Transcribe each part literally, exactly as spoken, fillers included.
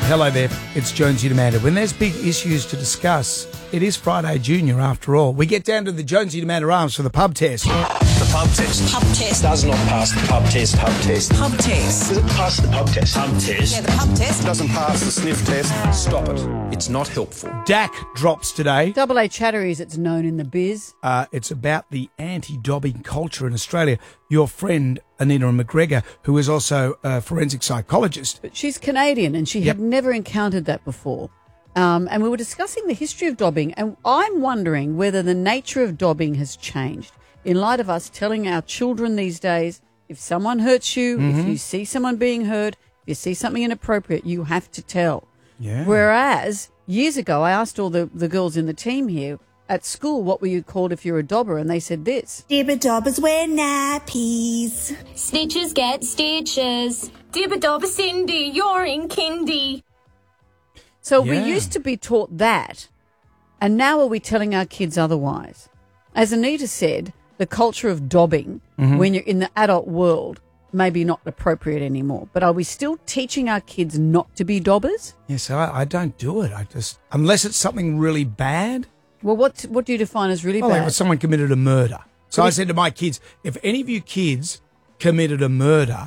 Hello there, it's Jonesy and Amanda. When there's big issues to discuss, it is Friday Junior after all. We get down to the Jonesy and Amanda arms for the pub test. The pub test. Pub test. Does not pass the pub test. Pub test. Pub test. Does it pass the pub test? Pub test. Yeah, the pub test. Doesn't pass the sniff test. Stop it. It's not helpful. D A C drops today. Double A Chattery, as it's known in the biz. Uh, it's about the anti-dobbing culture in Australia. Your friend, Anita McGregor, who is also a forensic psychologist. But she's Canadian and she Yep. had never encountered that before. Um, and we were discussing the history of dobbing, and I'm wondering whether the nature of dobbing has changed in light of us telling our children these days, if someone hurts you, Mm-hmm. if you see someone being hurt, if you see something inappropriate, you have to tell. Yeah. Whereas years ago, I asked all the, the girls in the team here at school, what were you called if you're a dobber? And they said this. Dibber dobbers wear nappies. Stitches get stitches. Dibba dobba Cindy, you're in kindy. So we Yeah. used to be taught that, and now are we telling our kids otherwise? As Anita said, the culture of dobbing Mm-hmm. when you're in the adult world maybe not appropriate anymore. But are we still teaching our kids not to be dobbers? Yes, I, I don't do it. I just unless it's something really bad. Well, what what do you define as really Oh, like bad? if someone committed a murder. So But I if- said to my kids, if any of you kids committed a murder,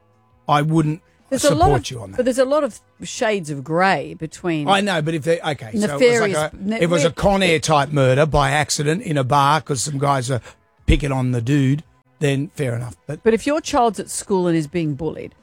I wouldn't There's a support lot of, you on that. But there's a lot of shades of grey between. I know, but if they okay, so it was, Nefarious- like a, ne- if it was a we're- Con Air type murder by accident in a bar because some guys are picking on the dude, then fair enough. But But if your child's at school and is being bullied,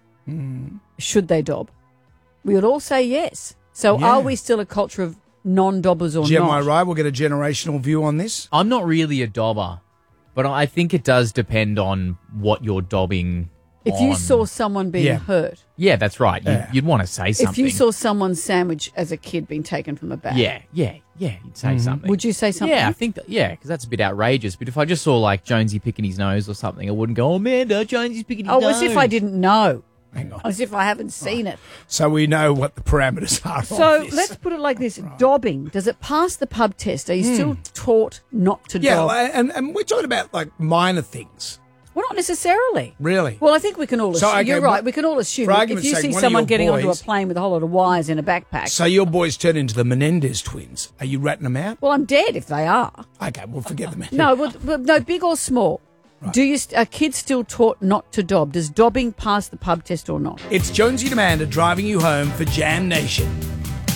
should they dob? We would all say yes. So Yeah. are we still a culture of non-dobbers or Jim, am not? I right? We'll get a generational view on this. I'm not really a dobber, but I think it does depend on what you're dobbing If you on. saw someone being Yeah. hurt, Yeah, that's right. You, Yeah. You'd want to say something. if you saw someone's sandwich as a kid being taken from a bag, Yeah, yeah, yeah, you'd say something. would you say something? Yeah, I think, that, yeah, because that's a bit outrageous. But if I just saw, like, Jonesy picking his nose or something, I wouldn't go, oh, Amanda, Jonesy's picking his Oh, nose. as if I didn't know. Hang on. As if I haven't seen it. So we know what the parameters are. So of this. let's put it like this. Dobbing, does it pass the pub test? Are you still taught not to yeah, dob? and, and we're talking about like minor things, Well, not necessarily. really. Well, I think we can all So, assume. okay, You're what- right. We can all assume. for If argument's you sake, see one of someone your getting onto a boys- plane with a whole lot of wires in a backpack, So your boys turn into the Menendez twins. Are you ratting them out? well, I'm dead if they are. Okay, we'll forget them. No, well, well, no, big or small. Do you? st- Are kids still taught not to dob? Does dobbing pass the pub test or not? It's Jonesy and Amanda driving you home for Jam Nation.